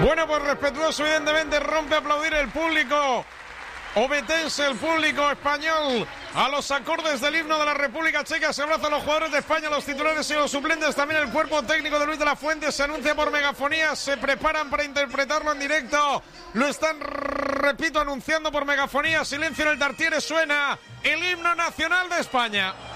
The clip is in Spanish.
Bueno, pues respetuoso, evidentemente, rompe a aplaudir el público obetense, el público español, a los acordes del himno de la República Checa. Se abrazan los jugadores de España, los titulares y los suplentes, también el cuerpo técnico de Luis de la Fuente. Se anuncia por megafonía, se preparan para interpretarlo en directo. Lo están, repito, anunciando por megafonía. Silencio en el Tartiere, suena el himno nacional de España.